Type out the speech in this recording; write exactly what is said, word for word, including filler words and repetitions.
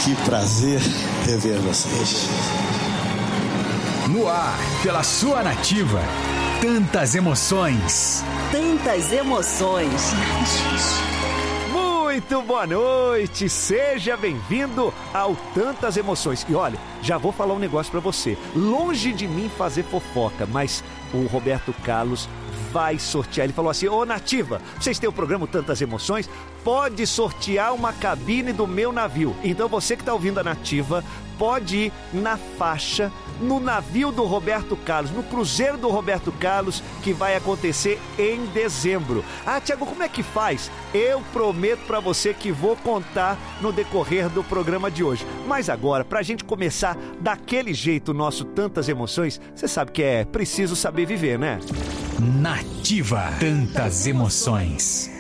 Que prazer rever vocês. No ar, pela sua Nativa. Tantas emoções. Tantas emoções. Muito boa noite, seja bem-vindo ao Tantas Emoções. E olha, já vou falar um negócio pra você. Longe de mim fazer fofoca, mas o Roberto Carlos vai sortear. Ele falou assim: ô Nativa, vocês têm o programa Tantas Emoções? Pode sortear uma cabine do meu navio. Então você que tá ouvindo a Nativa, pode ir na faixa, no navio do Roberto Carlos, no cruzeiro do Roberto Carlos, que vai acontecer em dezembro. Ah, Tiago, como é que faz? Eu prometo pra você que vou contar no decorrer do programa de hoje. Mas agora, pra gente começar daquele jeito o nosso Tantas Emoções, você sabe que é preciso saber viver, né? Nativa. Tantas emoções.